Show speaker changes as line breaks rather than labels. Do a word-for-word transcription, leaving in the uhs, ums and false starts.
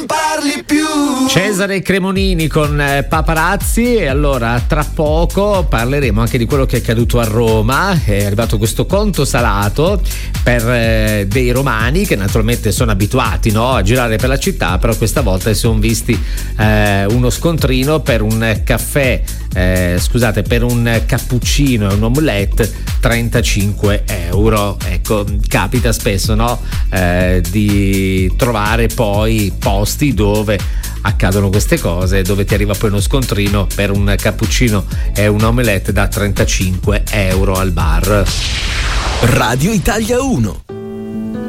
parli più.
Cesare Cremonini con eh, Paparazzi. E allora tra poco parleremo anche di quello che è accaduto a Roma. È arrivato questo conto salato per eh, dei romani che naturalmente sono abituati, no, a girare per la città, però questa volta si sono visti eh, uno scontrino per un caffè eh, scusate per un cappuccino e un omelette, trentacinque euro. Ecco, capita spesso, no, eh, di trovare poi posti dove accadono queste cose, dove ti arriva poi uno scontrino per un cappuccino e un omelette da trentacinque euro al bar.
Radio Italia uno.